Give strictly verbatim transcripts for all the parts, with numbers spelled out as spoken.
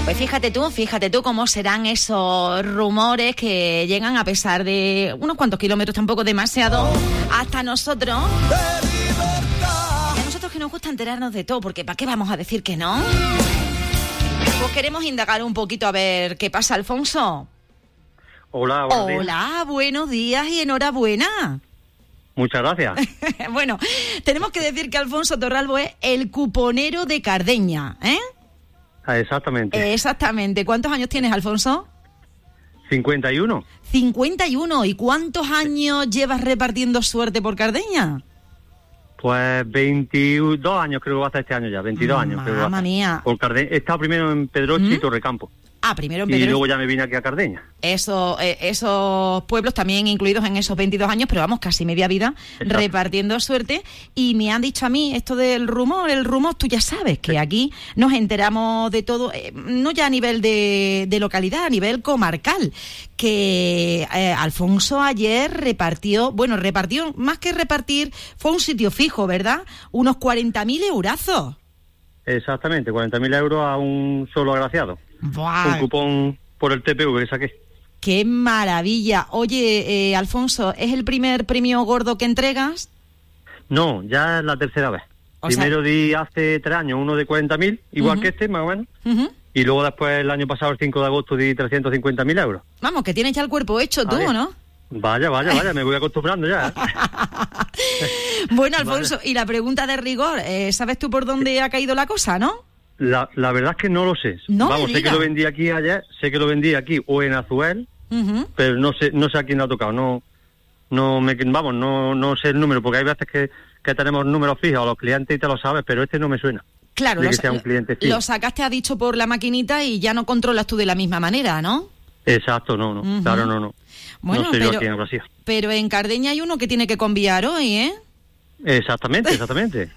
Pues fíjate tú, fíjate tú cómo serán esos rumores que llegan a pesar de unos cuantos kilómetros, tampoco demasiado, hasta nosotros. Y a nosotros que nos gusta enterarnos de todo, porque ¿para qué vamos a decir que no? Pues queremos indagar un poquito a ver qué pasa, Alfonso. Hola, buenos días. Hola, buenos días y enhorabuena. Muchas gracias. Bueno, tenemos que decir que Alfonso Torralbo es el cuponero de Cardeña, ¿eh? Ah, exactamente. Eh, exactamente. ¿Cuántos años tienes, Alfonso? cincuenta y uno. cincuenta y uno. ¿Y cuántos años llevas repartiendo suerte por Cardeña? Pues veintidós años creo que va a estar este año ya, veintidós años creo que va a estar. Mamma mía. Por Cardeña. He estado primero en Pedroche ¿Mm? y Torrecampo. Ah, primero en Y Pedroche. luego ya me vine aquí a Cardeña. Eso, eh, esos pueblos también incluidos en esos veintidós años, pero vamos, casi media vida. Exacto. Repartiendo suerte. Y me han dicho a mí esto del rumor, el rumor, tú ya sabes que sí. Aquí nos enteramos de todo, eh, no ya a nivel de, de localidad, a nivel comarcal, que eh, Alfonso ayer repartió, bueno, repartió, más que repartir, fue un sitio fijo, ¿verdad? Unos cuarenta mil eurazos. Exactamente, cuarenta mil euros a un solo agraciado. Buah. Un cupón por el T P V que saqué. ¡Qué maravilla! Oye, eh, Alfonso, ¿es el primer premio gordo que entregas? No, ya es la tercera vez. O Primero sea... di hace tres años uno de cuarenta mil, igual uh-huh. que este, más o menos. Uh-huh. Y luego después, el año pasado, el cinco de agosto, di trescientos cincuenta mil euros. Vamos, que tienes ya el cuerpo hecho tú, ver. ¿no? Vaya, vaya, vaya, me voy acostumbrando ya. Bueno, Alfonso, vale. Y la pregunta de rigor, eh, ¿sabes tú por dónde ha caído la cosa, no? La, la verdad es que no lo sé. No Vamos, sé que lo vendí aquí ayer, sé que lo vendí aquí o en Azuel, uh-huh. pero no sé no sé a quién le ha tocado. No no me vamos, no no sé el número, porque hay veces que, que tenemos números fijos a los clientes y te lo sabes, pero este no me suena. Claro, de lo, que sea un cliente fijo. Lo sacaste, ha dicho, por la maquinita y ya no controlas tú de la misma manera, ¿no? Exacto, no, no, uh-huh. claro, no, no. Bueno, no sé pero, yo a quién habrá sido. Pero en Cardeña hay uno que tiene que conviar hoy, ¿eh? Exactamente, exactamente.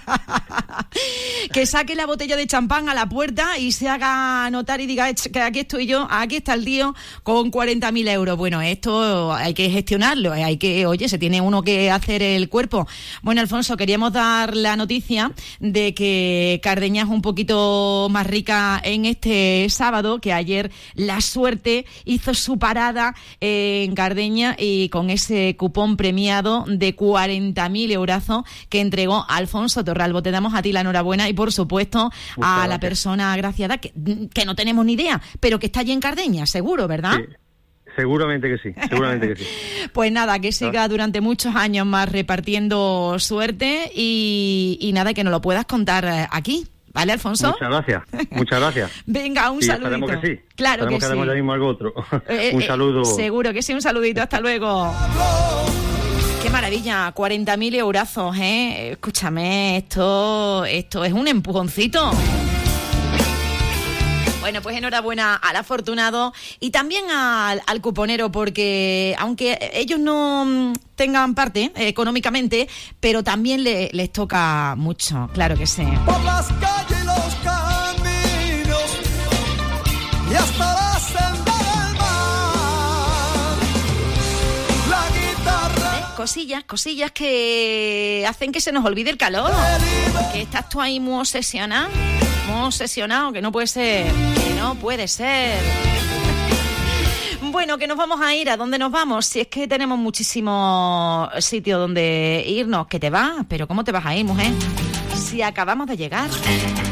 Que saque la botella de champán a la puerta y se haga notar y diga que aquí estoy yo, aquí está el tío con cuarenta mil euros. Bueno, esto hay que gestionarlo, hay que, oye, se tiene uno que hacer el cuerpo. Bueno, Alfonso, queríamos dar la noticia de que Cardeña es un poquito más rica en este sábado, que ayer la suerte hizo su parada en Cardeña y con ese cupón premiado de cuarenta mil euros que entregó Alfonso Torralbo. Te damos a ti la enhorabuena y, por supuesto, muchas a gracias. La persona agraciada, que, que no tenemos ni idea, pero que está allí en Cardeña, seguro, ¿verdad? Sí, seguramente que sí, seguramente que sí. Pues nada, que siga durante muchos años más repartiendo suerte y, y nada, que nos lo puedas contar aquí. ¿Vale, Alfonso? Muchas gracias, muchas gracias. Venga, un sí, saludito. Esperemos que sí. Claro esperemos que, que sí. haremos ya mismo algo otro. Eh, un eh, saludo. Seguro que sí, un saludito, hasta luego. Qué maravilla, cuarenta mil eurazos, ¿eh? Escúchame, esto, esto es un empujoncito. Bueno, pues enhorabuena al afortunado y también al, al cuponero, porque aunque ellos no tengan parte eh, económicamente, pero también le, les toca mucho, claro que sí. Por las calles y los caminos y hasta la senda del mar, la guitarra. ¿Eh? Cosillas, cosillas que hacen que se nos olvide el calor, que estás tú ahí muy obsesionado. Muy obsesionado, que no puede ser, que no puede ser. Bueno, que nos vamos a ir. ¿A dónde nos vamos? Si es que tenemos muchísimos sitios donde irnos. ¿Que te vas? ¿Pero cómo te vas a ir, mujer? Si acabamos de llegar.